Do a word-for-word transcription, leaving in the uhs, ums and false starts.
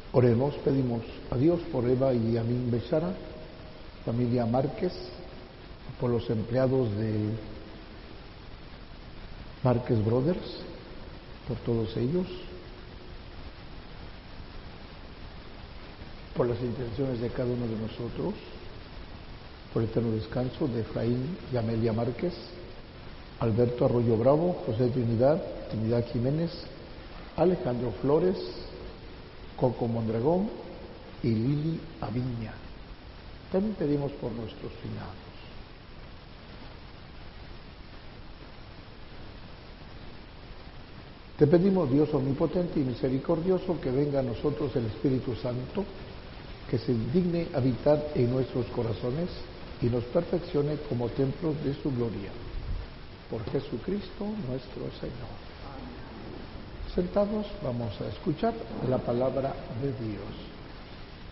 Oremos, pedimos a Dios por Eva y Amin Bechara, familia Márquez, por los empleados de Márquez Brothers, por todos ellos, por las intenciones de cada uno de nosotros, por el eterno descanso de Efraín y Amelia Márquez, Alberto Arroyo Bravo, José Trinidad, Trinidad Jiménez, Alejandro Flores, Coco Mondragón y Lili Aviña. También pedimos por nuestros finados. Te pedimos, Dios omnipotente y misericordioso, que venga a nosotros el Espíritu Santo, que se digne habitar en nuestros corazones y nos perfeccione como templos de su gloria. Por Jesucristo nuestro Señor. Sentados, vamos a escuchar la palabra de Dios.